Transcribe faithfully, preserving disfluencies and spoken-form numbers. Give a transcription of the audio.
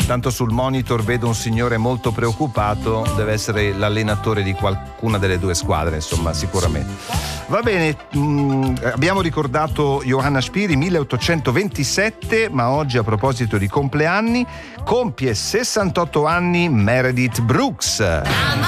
Tanto sul monitor vedo un signore molto preoccupato, deve essere l'allenatore di qualcuna delle due squadre, insomma, sicuramente. Va bene, mh, abbiamo ricordato Johanna Spiri, milleottocentoventisette, ma oggi, a proposito di compleanni, compie sessantotto anni Meredith Brooks.